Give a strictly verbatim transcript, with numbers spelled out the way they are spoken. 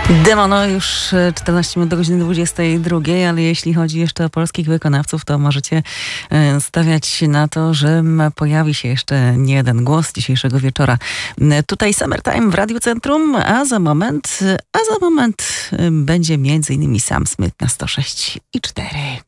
Demono już czternaście minut do godziny dwudziestej drugiej, ale jeśli chodzi jeszcze o polskich wykonawców, to możecie stawiać na to, że pojawi się jeszcze nie jeden głos dzisiejszego wieczora. Tutaj Summertime w Radiu Centrum, a za moment, a za moment będzie między innymi Sam Smith na sto sześć i cztery.